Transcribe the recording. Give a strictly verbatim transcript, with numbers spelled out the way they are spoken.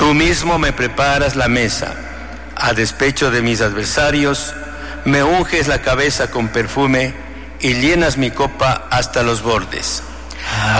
Tú mismo me preparas la mesa, a despecho de mis adversarios, me unges la cabeza con perfume y llenas mi copa hasta los bordes.